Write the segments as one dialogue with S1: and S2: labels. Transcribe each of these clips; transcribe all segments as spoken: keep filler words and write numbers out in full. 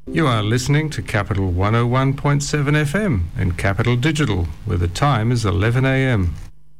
S1: You are listening to Capital one oh one point seven F M and Capital Digital, where the time is eleven a m.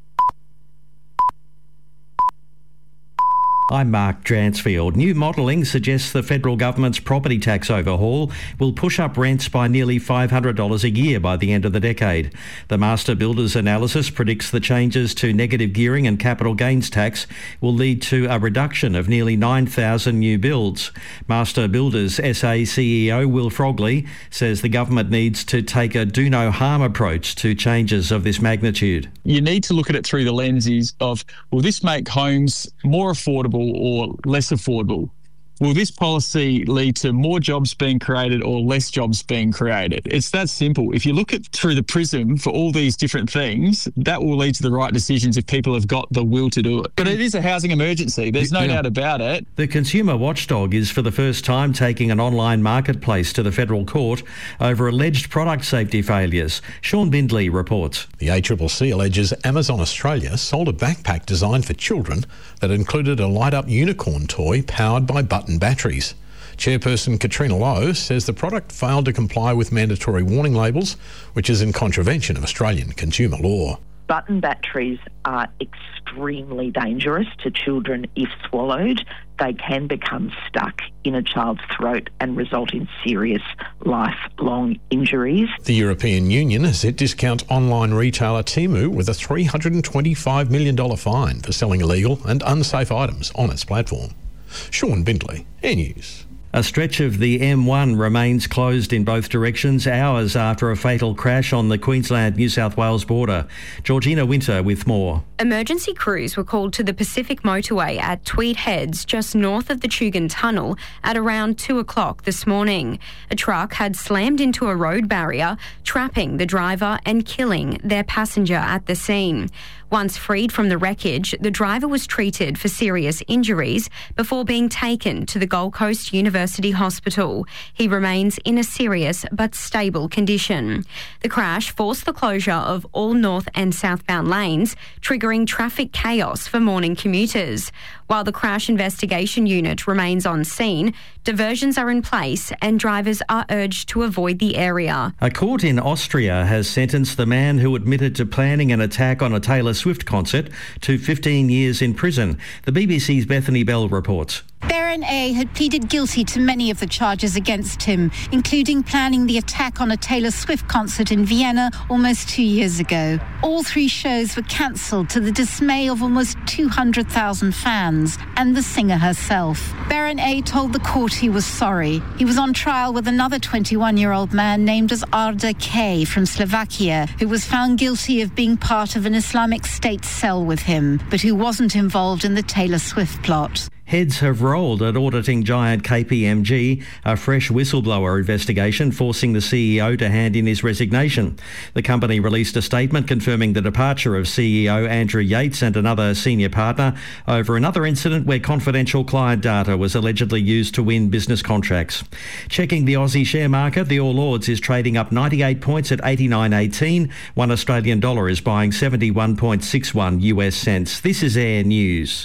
S2: I'm Mark Dransfield. New modelling suggests the federal government's property tax overhaul will push up rents by nearly five hundred dollars a year by the end of the decade. The Master Builders analysis predicts the changes to negative gearing and capital gains tax will lead to a reduction of nearly nine thousand new builds. Master Builders S A C E O Will Frogley says the government needs to take a do-no-harm approach to changes of this magnitude.
S3: You need to look at it through the lenses of, will this make homes more affordable or less affordable? Will this policy lead to more jobs being created or less jobs being created? It's that simple. If you look at through the prism for all these different things, that will lead to the right decisions if people have got the will to do it. But it is a housing emergency. There's no yeah. doubt about it.
S2: The Consumer Watchdog is for the first time taking an online marketplace to the federal court over alleged product safety failures. Sean Bindley reports.
S4: The A C C C alleges Amazon Australia sold a backpack designed for children that included a light-up unicorn toy powered by button batteries. Chairperson Katrina Lowe says the product failed to comply with mandatory warning labels, which is in contravention of Australian consumer law.
S5: Button batteries are extremely dangerous to children if swallowed. They can become stuck in a child's throat and result in serious lifelong injuries.
S4: The European Union has hit discount online retailer Temu with a three hundred twenty-five million dollars fine for selling illegal and unsafe items on its platform. Sean Bindley, Air News.
S2: A stretch of the M one remains closed in both directions hours after a fatal crash on the Queensland-New South Wales border. Georgina Winter with more.
S6: Emergency crews were called to the Pacific Motorway at Tweed Heads, just north of the Tugun Tunnel, at around two o'clock this morning. A truck had slammed into a road barrier, trapping the driver and killing their passenger at the scene. Once freed from the wreckage, the driver was treated for serious injuries before being taken to the Gold Coast University Hospital. He remains in a serious but stable condition. The crash forced the closure of all north and southbound lanes, triggering traffic chaos for morning commuters. While the crash investigation unit remains on scene, diversions are in place and drivers are urged to avoid the area.
S2: A court in Austria has sentenced the man who admitted to planning an attack on a Taylor Swift concert to fifteen years in prison. The B B C's Bethany Bell reports.
S7: Baron A had pleaded guilty to many of the charges against him, including planning the attack on a Taylor Swift concert in Vienna almost two years ago. All three shows were cancelled to the dismay of almost two hundred thousand fans and the singer herself. Baron A told the court he was sorry. He was on trial with another twenty-one-year-old man named as Arda K from Slovakia, who was found guilty of being part of an Islamic State cell with him, but who wasn't involved in the Taylor Swift plot.
S2: Heads have rolled at auditing giant K P M G, a fresh whistleblower investigation forcing the C E O to hand in his resignation. The company released a statement confirming the departure of C E O Andrew Yates and another senior partner over another incident where confidential client data was allegedly used to win business contracts. Checking the Aussie share market, the All Ords is trading up ninety-eight points at eighty-nine eighteen. One Australian dollar is buying seventy-one point six one U S cents. This is Air News.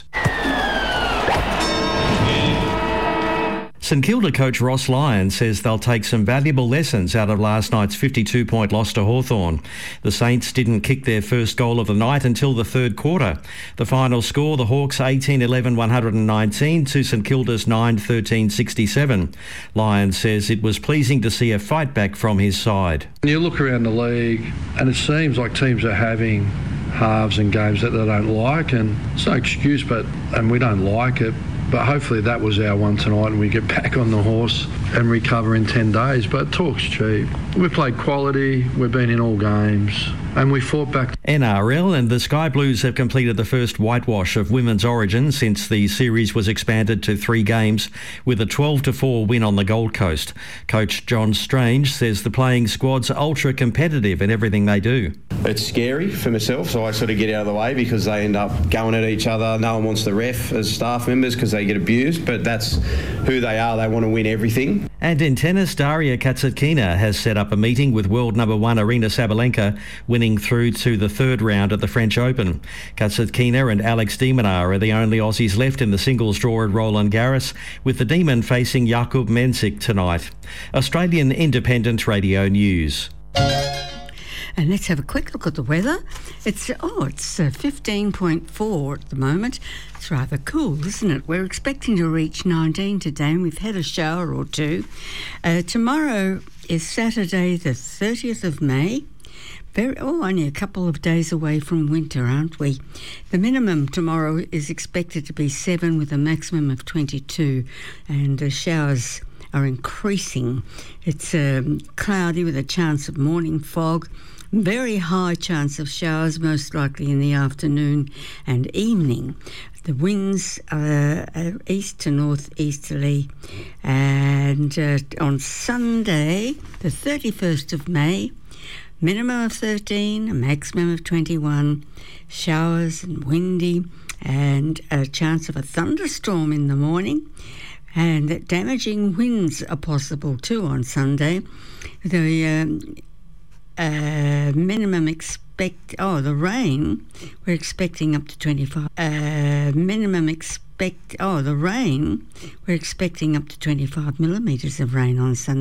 S2: St Kilda coach Ross Lyon says they'll take some valuable lessons out of last night's fifty-two point loss to Hawthorn. The Saints didn't kick their first goal of the night until the third quarter. The final score, the Hawks eighteen eleven one nineteen to St Kilda's nine thirteen sixty-seven. Lyon says it was pleasing to see a fight back from his side.
S8: You look around the league and it seems like teams are having halves and games that they don't like, and it's no excuse, but and we don't like it. But hopefully that was our one tonight and we get back on the horse and recover in ten days. But talk's cheap. We played quality, we've been in all games, and we fought back.
S2: N R L and the Sky Blues have completed the first whitewash of women's origin since the series was expanded to three games with a twelve to four win on the Gold Coast. Coach John Strange says the playing squad's ultra competitive in everything they do.
S9: It's scary for myself, so I sort of get out of the way because they end up going at each other. No one wants the ref as staff members because they get abused, but that's who they are. They want to win everything.
S2: And in tennis, Daria Kasatkina has set up a meeting with world number one Aryna Sabalenka, winning winning through to the third round at the French Open. Kasatkina and Alex de Minaur are the only Aussies left in the singles draw at Roland Garros, with the Demon facing Jakub Mensik tonight. Australian Independent Radio News.
S10: And let's have a quick look at the weather. It's oh, it's uh, fifteen point four at the moment. It's rather cool, isn't it? We're expecting to reach nineteen today, and we've had a shower or two. Uh, tomorrow is Saturday, the thirtieth of May. Very, oh, only a couple of days away from winter, aren't we? The minimum tomorrow is expected to be seven with a maximum of twenty-two, and uh, showers are increasing. It's um, cloudy with a chance of morning fog. Very high chance of showers, most likely in the afternoon and evening. The winds are east to northeasterly. And uh, on Sunday, the thirty-first of May, minimum of thirteen, a maximum of twenty-one, showers and windy, and a chance of a thunderstorm in the morning. And damaging winds are possible too on Sunday. The um, uh, minimum expect oh the rain we're expecting up to twenty-five. Uh, minimum expect oh the rain we're expecting up to twenty-five millimetres of rain on Sunday.